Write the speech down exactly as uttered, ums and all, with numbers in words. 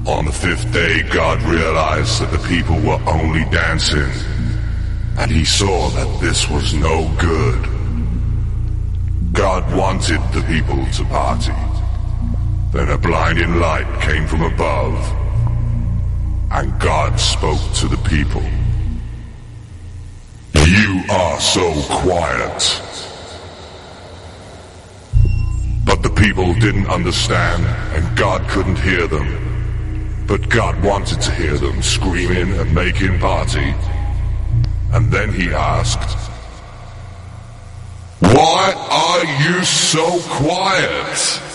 On the fifth day, God realized that the people were only dancing, and he saw that this was no good. God wanted the people to party. Then a blinding light came from above, and God spoke to the people. You are so quiet. But the people didn't understand, and God couldn't hear them. But God wanted to hear them screaming and making party. And then he asked, "Why are you so quiet?"